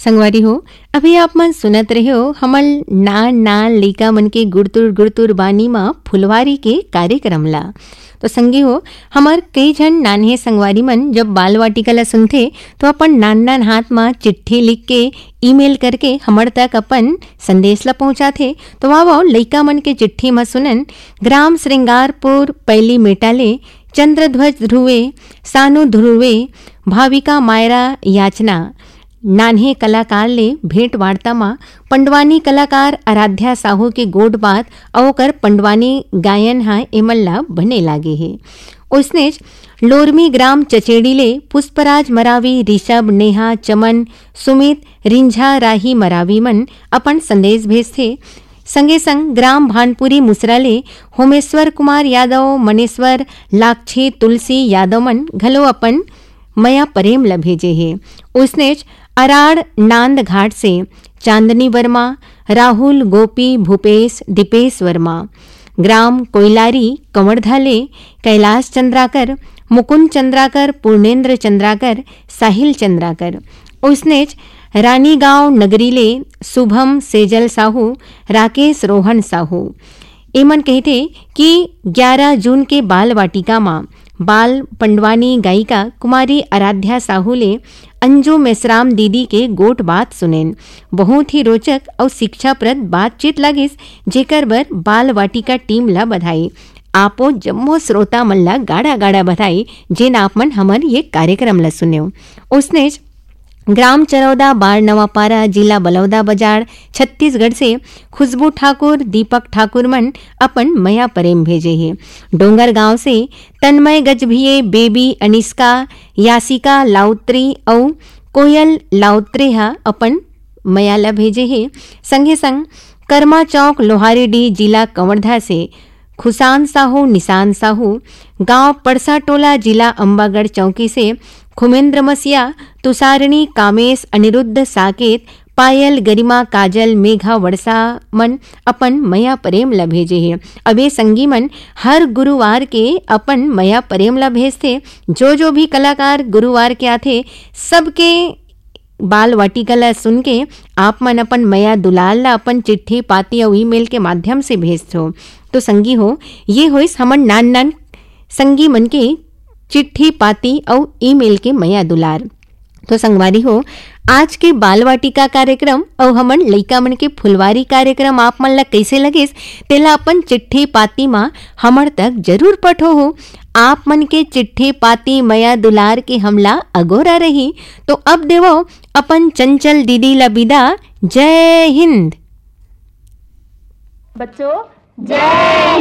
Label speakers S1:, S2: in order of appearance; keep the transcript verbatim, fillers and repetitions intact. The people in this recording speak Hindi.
S1: संगवारी हो, अभी आप मन सुनत रहे हो हमल नान नान लइका मन के गुड़तुर गुड़तुर बानी मा फुलवारी के कार्यक्रम ला। तो संगी हो, हमार कई जन नान्हे संगवारी मन जब बाल वाटिका ला सुनथे तो अपन नान नान हाथ मा चिट्ठी लिख के ईमेल करके हमर तक अपन संदेश ला पहुंचाथे। तो वाह लइका मन के चिट्ठी मा सुनन ग्राम श्रृंगारपुर पहली मेटाले चंद्रध्वज ध्रुवे सानु ध्रुवे भाविका मायरा याचना नान्हे कलाकार ले भेंट वार्ता मा पंडवानी कलाकार आराध्या साहू के गोड बात अवकर पंडवानी गायन हा एमल्ला बने लागे है। उसने लोरमी ग्राम चचेड़ी ले पुष्पराज मरावी ऋषभ नेहा चमन सुमित रिंझा राही मरावी मन अपन संदेश भेजथे। संगे संग ग्राम भानपुरी मुसराले होमेश्वर कुमार यादव मनेश्वर लाक्षी तुलसी यादव मन घलो अपन मया प्रेम ला भेजे है। उसने अराड़ नांद घाट से चांदनी वर्मा राहुल गोपी भूपेश दीपेश वर्मा ग्राम कोयलारी कंवरधाले कैलाश चंद्राकर मुकुंद चंद्राकर पूर्णेंद्र चंद्राकर साहिल चंद्राकर। उसने रानी गांव नगरीले शुभम सेजल साहू राकेश रोहन साहू एमन कहते कि ग्यारह जून के बाल वाटिका मां बाल पंडवानी गायिका कुमारी आराध्या साहू ले अंजू मेसराम दीदी के गोट बात सुनेन। बहुत ही रोचक और शिक्षाप्रद बातचीत लगिस, जेकर बर बाल वाटिका टीम ला बधाई। आपो जम्मो श्रोता मन ला गाड़ा गाड़ा बधाई जेन आप मन हमर ये कार्यक्रम ला सुन्यो। उसने ग्राम चरौदा बार नवापारा जिला बलौदा बाजार छत्तीसगढ़ से खुशबू ठाकुर दीपक ठाकुर मन अपन मया प्रेम भेजे है। डोंगर गांव से तन्मय गजभिये बेबी अनिष्का यासिका लाउत्री और कोयल लाउत्री हा अपन मया ला भेजे है। संगे संग कर्मा चौक लोहारीडी जिला कंवरधा से खुशान साहू निशान साहू गांव पड़सा टोला जिला अंबागढ़ चौकी से खुमेंद्र मसिया तुषारिणी कामेश अनिरुद्ध साकेत पायल गरिमा काजल मेघा वड़सा मन अपन मया प्रेम ला भेजे है। अबे संगी मन हर गुरुवार के अपन मया प्रेम ला भेजते। जो जो भी कलाकार गुरुवार के आथे सबके बाल वाटिका ला सुन के आप मन अपन मया दुलाल ला अपन चिट्ठी पाती और ईमेल के माध्यम से भेजथो। तो संगी हो, ये होइस हमन नान नान संगी मन के चिट्ठी पाती और ईमेल के मया दुलार। तो संगवारी हो, आज के बाल वाटिका कार्यक्रम और हमन लइका मन के फुलवारी कार्यक्रम आप मन ला कैसे लगिस तेला अपन चिट्ठी पाती मा हमर तक जरूर पठो हो। आप मन के चिट्ठी पाती मया दुलार के हमला अगोरा रही। तो अब देवो अपन चंचल दीदी ला विदा। जय हिंद
S2: बच्चों, जय